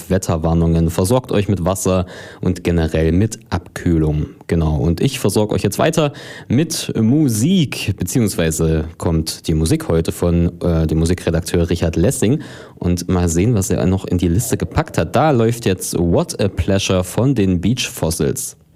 auf Wetterwarnungen, versorgt euch mit Wasser und generell mit Abkühlung. Genau, und ich versorge euch jetzt weiter mit Musik, beziehungsweise kommt die Musik heute von dem Musikredakteur Richard Lessing und mal sehen, was er noch in die Liste gepackt hat. Da läuft jetzt What a Pleasure von den Beach Fossils.